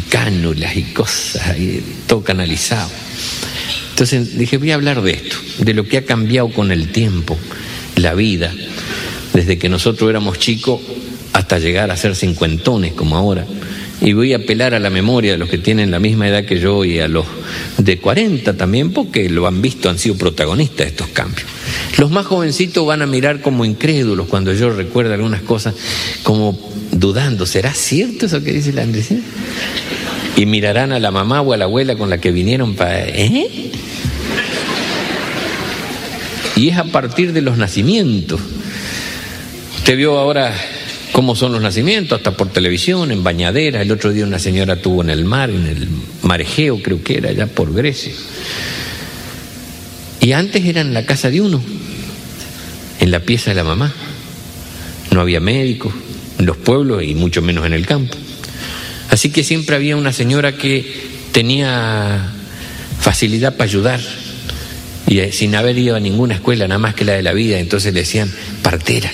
cánulas y cosas, y todo canalizado. Entonces dije, voy a hablar de esto, de lo que ha cambiado con el tiempo, la vida, desde que nosotros éramos chicos hasta llegar a ser cincuentones como ahora. Y voy a apelar a la memoria de los que tienen la misma edad que yo y a los de 40 también, porque lo han visto, han sido protagonistas de estos cambios. Los más jovencitos van a mirar como incrédulos cuando yo recuerdo algunas cosas, como dudando, ¿será cierto eso que dice la Andresina? Y mirarán a la mamá o a la abuela con la que vinieron para... Y es a partir de los nacimientos. Usted vio ahora cómo son los nacimientos, hasta por televisión, en bañaderas. El otro día una señora tuvo en el mar, en el mar Egeo, creo que era, allá por Grecia. Y antes era en la casa de uno, en la pieza de la mamá. No había médicos en los pueblos y mucho menos en el campo. Así que siempre había una señora que tenía facilidad para ayudar, y sin haber ido a ninguna escuela, nada más que la de la vida. Entonces le decían partera.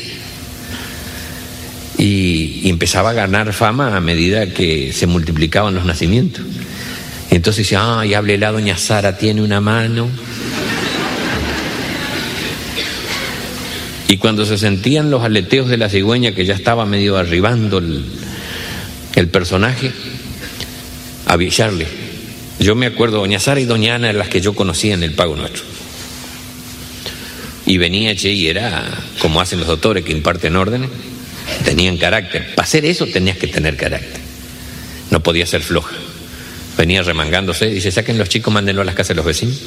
Y empezaba a ganar fama a medida que se multiplicaban los nacimientos. Y entonces decía, ay, háblela doña Sara, tiene una mano. Y cuando se sentían los aleteos de la cigüeña, que ya estaba medio arribando el personaje, avisarle. Yo me acuerdo, doña Sara y doña Ana eran las que yo conocía en el Pago Nuestro. Y venía, y era como hacen los doctores que imparten órdenes. Tenían carácter. Para hacer eso tenías que tener carácter. No podía ser floja. Venía remangándose. Dice, saquen los chicos, mándenlo a las casas de los vecinos.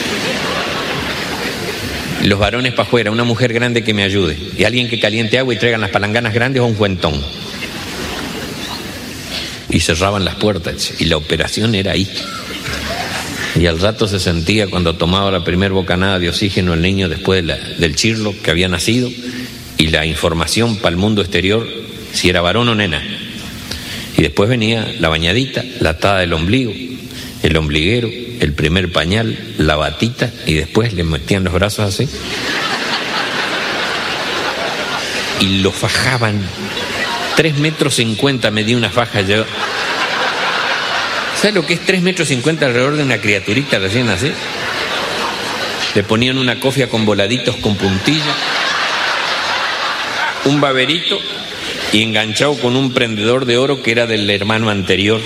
Los varones para afuera, una mujer grande que me ayude. Y alguien que caliente agua y traigan las palanganas grandes o un cuentón. Y cerraban las puertas. Y la operación era ahí. Y al rato se sentía, cuando tomaba la primer bocanada de oxígeno el niño después del chirlo que había nacido, y la información para el mundo exterior, si era varón o nena. Y después venía la bañadita, la atada del ombligo, el ombliguero, el primer pañal, la batita, y después le metían los brazos así. Y lo fajaban. 3,50 metros medía una faja yo. ¿Sabes lo que es 3,50 metros alrededor de una criaturita recién nacida? Le ponían una cofia con voladitos con puntilla, un baberito y enganchado con un prendedor de oro que era del hermano anterior.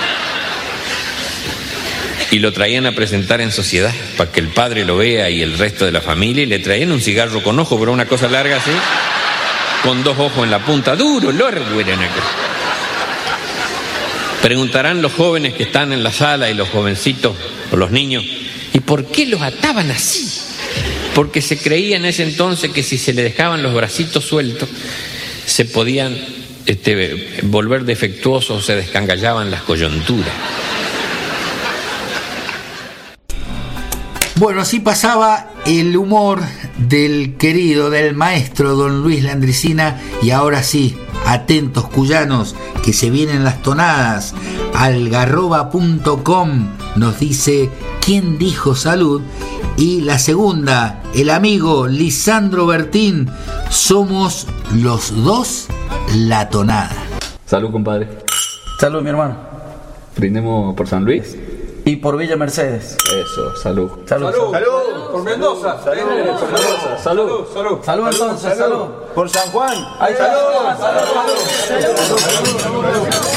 Y lo traían a presentar en sociedad para que el padre lo vea y el resto de la familia, y le traían un cigarro con ojo, pero una cosa larga así, con 2 ojos en la punta, duro, largo eran aquellos. Preguntarán los jóvenes que están en la sala y los jovencitos o los niños, ¿y por qué los ataban así? Porque se creía en ese entonces que si se le dejaban los bracitos sueltos se podían volver defectuosos o se descangallaban las coyunturas. Bueno, así pasaba el humor del querido, del maestro don Luis Landricina. Y ahora sí, atentos cuyanos, que se vienen las tonadas. Algarroba.com nos dice ¿quién dijo salud? Y la segunda, el amigo Lisandro Bertín, somos los dos la tonada. Salud, compadre. Salud, mi hermano. Brindemos por San Luis. Y por Villa Mercedes. Eso, salud. Salud. Salud. Salud. Por Mendoza. Salud. Por Mendoza. Salud. Salud. Salud entonces, salud. Por San Juan. Ahí está. Salud. Salud.